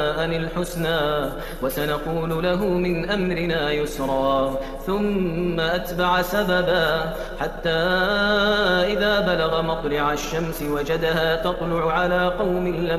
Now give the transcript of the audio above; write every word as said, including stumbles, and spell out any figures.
الحسنى وسنقول له من أمرنا يسرا ثم أتبع سببا حتى إذا بلغ مطلع الشمس وجدها تطلع على قوم لم